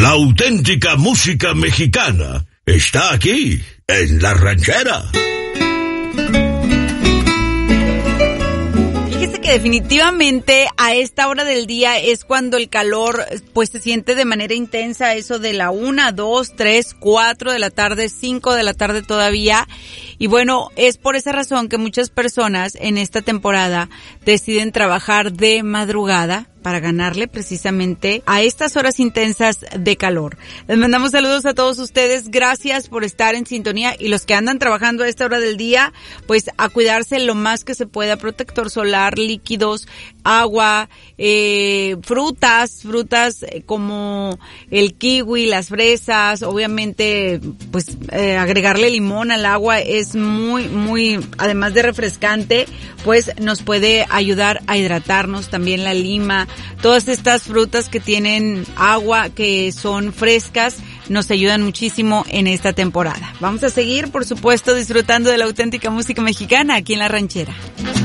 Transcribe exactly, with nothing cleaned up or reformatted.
La auténtica música mexicana está aquí, en La Ranchera. Fíjese que definitivamente a esta hora del día es cuando el calor pues se siente de manera intensa, eso de la una, dos, tres, cuatro de la tarde, cinco de la tarde todavía. Y bueno, es por esa razón que muchas personas en esta temporada deciden trabajar de madrugada para ganarle precisamente a estas horas intensas de calor. Les mandamos saludos a todos ustedes, gracias por estar en sintonía, y los que andan trabajando a esta hora del día, pues a cuidarse lo más que se pueda, protector solar, líquidos, agua, eh, frutas, frutas como el kiwi, las fresas, obviamente pues eh, agregarle limón al agua es muy, muy, además de refrescante, pues nos puede ayudar a hidratarnos, también la lima. Todas estas frutas que tienen agua, que son frescas, nos ayudan muchísimo en esta temporada. Vamos a seguir, por supuesto, disfrutando de la auténtica música mexicana aquí en La Ranchera.